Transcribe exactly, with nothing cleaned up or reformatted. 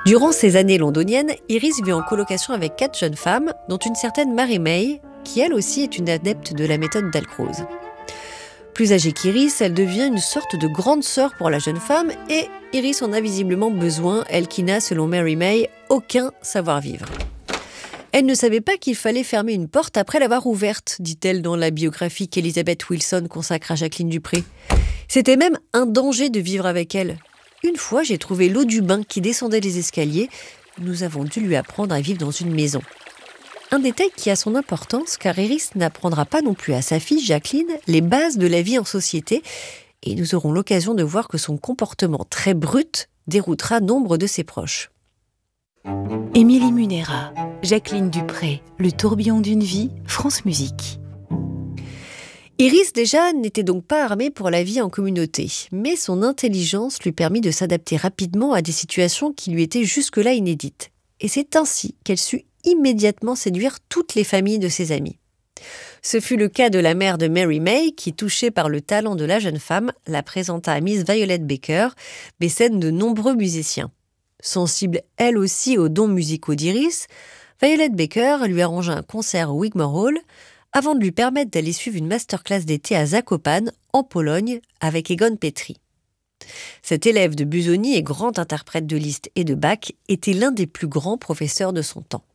Durant ces années londoniennes, Iris vit en colocation avec quatre jeunes femmes, dont une certaine Mary May, qui elle aussi est une adepte de la méthode Dalcroze. Plus âgée qu'Iris, elle devient une sorte de grande sœur pour la jeune femme et Iris en a visiblement besoin, elle qui n'a, selon Mary May, aucun savoir-vivre. Elle ne savait pas qu'il fallait fermer une porte après l'avoir ouverte, dit-elle dans la biographie qu'Elizabeth Wilson consacre à Jacqueline Dupré. C'était même un danger de vivre avec elle. Une fois, j'ai trouvé l'eau du bain qui descendait les escaliers. Nous avons dû lui apprendre à vivre dans une maison. Un détail qui a son importance, car Iris n'apprendra pas non plus à sa fille, Jacqueline, les bases de la vie en société. Et nous aurons l'occasion de voir que son comportement très brut déroutera nombre de ses proches. Émilie Munera, Jacqueline Dupré, Le tourbillon d'une vie, France Musique. Iris, déjà, n'était donc pas armée pour la vie en communauté, mais son intelligence lui permit de s'adapter rapidement à des situations qui lui étaient jusque-là inédites. Et c'est ainsi qu'elle sut immédiatement séduire toutes les familles de ses amis. Ce fut le cas de la mère de Mary May, qui, touchée par le talent de la jeune femme, la présenta à Miss Violet Baker, mécène de nombreux musiciens. Sensible elle aussi aux dons musicaux d'Iris, Violet Baker lui arrangea un concert au Wigmore Hall, avant de lui permettre d'aller suivre une masterclass d'été à Zakopane, en Pologne, avec Egon Petri. Cet élève de Busoni et grand interprète de Liszt et de Bach était l'un des plus grands professeurs de son temps.